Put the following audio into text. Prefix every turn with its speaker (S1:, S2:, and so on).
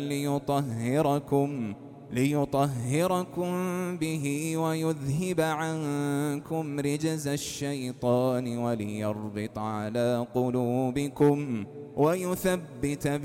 S1: ليطهركم به ويذهب عنكم رجز الشيطان وليربط على قلوبكم ويثبت